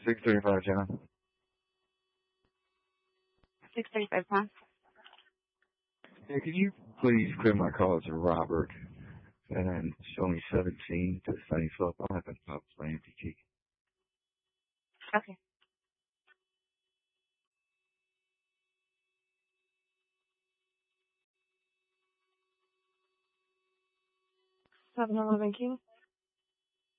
635, John. 635, Tom. Yeah, can you please clear my call to Robert and show me 17 to Sunny Slope? I'll have to pop my empty key. Okay. Seven-Eleven King.